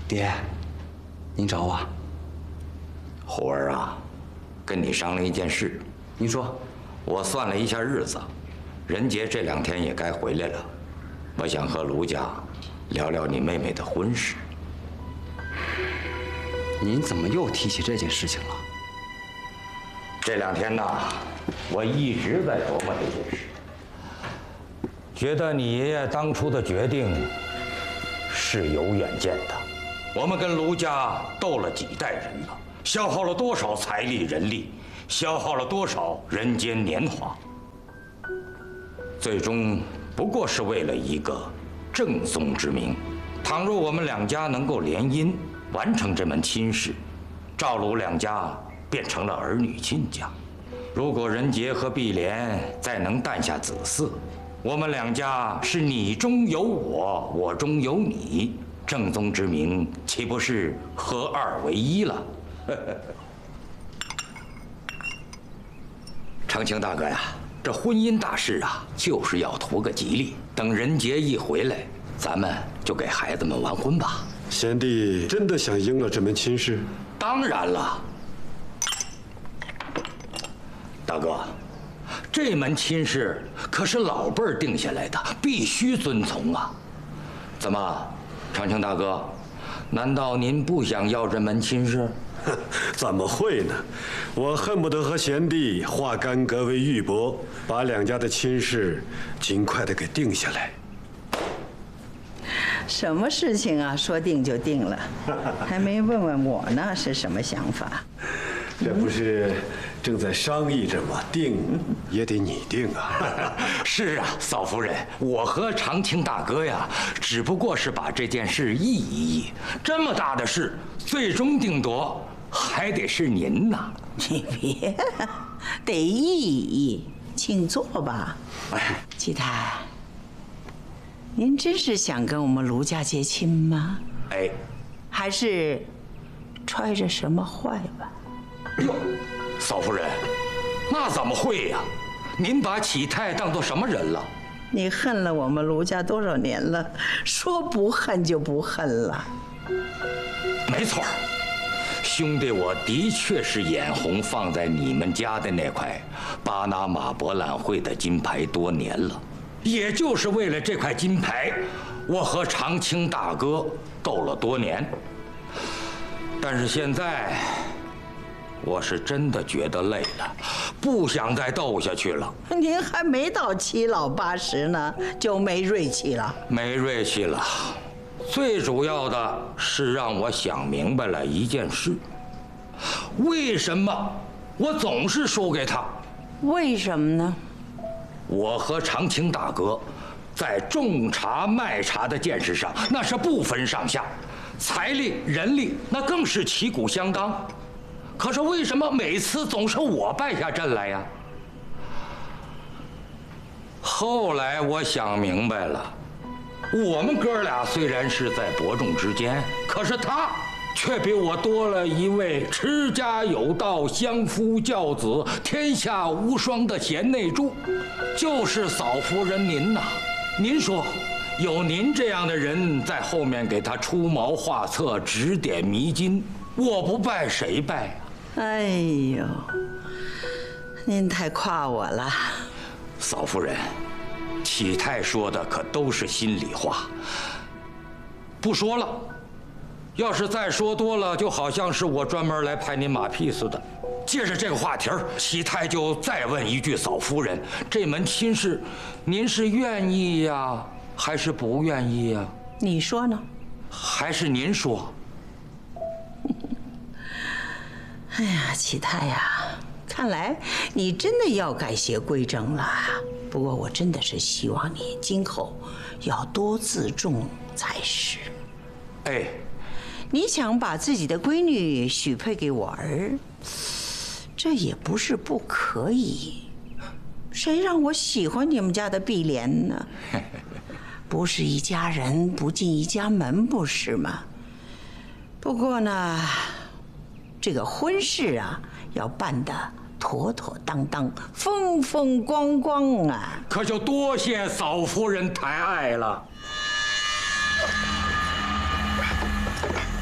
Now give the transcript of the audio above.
爹，您找我？ 虎儿啊，跟你商量一件事。 您说。 我算了一下日子，任杰这2天也该回来了。我想和卢家聊聊你妹妹的婚事。 您怎么又提起这件事情了？ 这2天呢，我一直在琢磨这件事，觉得你爷爷当初的决定是有远见的。我们跟卢家斗了几代人了，消耗了多少财力人力，消耗了多少人间年华，最终不过是为了一个正宗之名。倘若我们2家能够联姻，完成这门亲事，赵卢2家变成了儿女亲家。如果任杰和碧莲再能诞下子嗣，我们2家是你中有我，我中有你，正宗之名岂不是合2为1了？长青大哥呀，这婚姻大事啊，就是要图个吉利。等任杰一回来，咱们就给孩子们完婚吧。 贤弟真的想应了这门亲事？ 当然了，大哥，这门亲事可是老辈儿定下来的，必须遵从啊。怎么，长青大哥，难道您不想要这门亲事？ 怎么会呢？我恨不得和贤弟化干戈为玉帛，把2家的亲事尽快的给定下来。 什么事情啊，说定就定了，还没问问我呢，是什么想法？ 这不是正在商议着吗？定也得你定啊。 是啊，嫂夫人，我和长青大哥呀，只不过是把这件事议一议。这么大的事，最终定夺还得是您呐。 你别，得议一议，请坐吧。 哎， 季太，您真是想跟我们卢家结亲吗？ 哎， 还是揣着什么坏吧？ 哟，嫂夫人，那怎么会呀？您把启泰当作什么人了？ 你恨了我们卢家多少年了？说不恨就不恨了。 没错，兄弟，我的确是眼红放在你们家的那块巴拿马博览会的金牌多年了。也就是为了这块金牌，我和长青大哥斗了多年。但是现在，我是真的觉得累了，不想再斗下去了。 您还没到7老80呢，就没锐气了？ 没锐气了。最主要的是让我想明白了一件事：为什么我总是输给他？ 为什么呢？ 我和长青大哥在种茶卖茶的见识上，那是不分上下，财力人力那更是旗鼓相当。可是为什么每次总是我败下阵来呀？后来我想明白了，我们哥俩虽然是在伯仲之间，可是他却比我多了一位持家有道、相夫教子、天下无双的贤内助，就是嫂夫人您呐。您说，有您这样的人在后面给他出谋划策、指点迷津，我不拜谁拜呀？ 哎呦，您太夸我了。 嫂夫人，启泰说的可都是心里话，不说了。要是再说多了，就好像是我专门来拍您马屁似的。借着这个话题儿，启泰就再问一句：嫂夫人，这门亲事，您是愿意呀，还是不愿意呀？ 你说呢？ 还是您说？ 哎呀，启泰呀，看来你真的要改邪归正了。不过我真的是希望你今后要多自重才是。 哎， 你想把自己的闺女许配给我儿，这也不是不可以。谁让我喜欢你们家的碧莲呢？不是一家人不进一家门，不是吗？不过呢，这个婚事啊，要办得妥妥当当、风风光光啊！ 可就多谢嫂夫人抬爱了。